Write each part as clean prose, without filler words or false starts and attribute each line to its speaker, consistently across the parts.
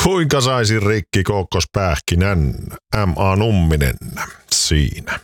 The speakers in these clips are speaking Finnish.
Speaker 1: Kuinka saisin rikki kookospähkinän? M.A. Numminen siinä.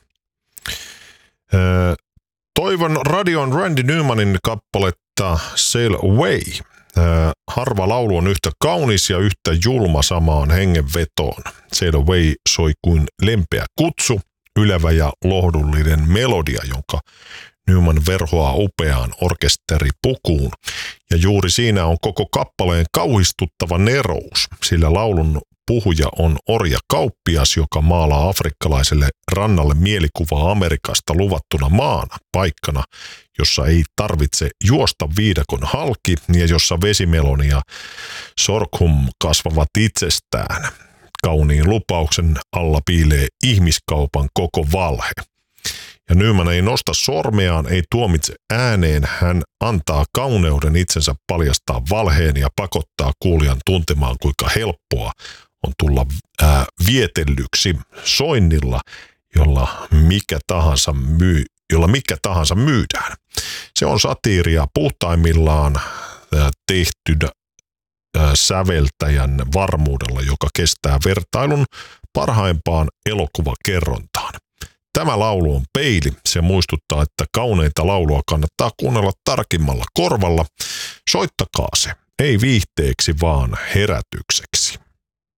Speaker 1: Toivon radion Randy Newmanin kappaletta Sail Away. Harva laulu on yhtä kaunis ja yhtä julma samaan hengenvetoon. Sail Away soi kuin lempeä kutsu, ylevä ja lohdullinen melodia, jonka Newman verhoaa upeaan orkesteripukuun. Ja juuri siinä on koko kappaleen kauhistuttava nerous, sillä laulun puhuja on orjakauppias, joka maalaa afrikkalaiselle rannalle mielikuvaa Amerikasta luvattuna maana, paikkana, jossa ei tarvitse juosta viidakon halki ja jossa vesimeloni ja sorghum kasvavat itsestään. Kauniin lupauksen alla piilee ihmiskaupan koko valhe. Ja Newman ei nosta sormeaan, ei tuomitse ääneen, hän antaa kauneuden itsensä paljastaa valheen ja pakottaa kuulijan tuntemaan, kuinka helppoa on tulla vietellyksi soinnilla, jolla mikä tahansa myydään. Se on satiiria puhtaimmillaan tehty säveltäjän varmuudella, joka kestää vertailun parhaimpaan elokuvakerrontaan. Tämä laulu on peili. Se muistuttaa, että kauneinta laulua kannattaa kuunnella tarkimmalla korvalla. Soittakaa se, ei viihteeksi, vaan herätykseksi.